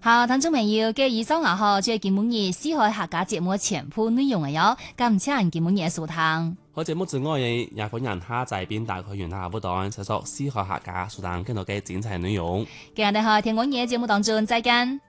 好，聽眾朋友，嘅以上啊，就係今日四海客家節目全部內容嘅喲，感謝今日收聽。 好節目之外嘅，也歡迎下載並打開原下不斷搜索四海客家，收聽更多嘅精彩內容。 今日喺聽我嘅節目當中，再見。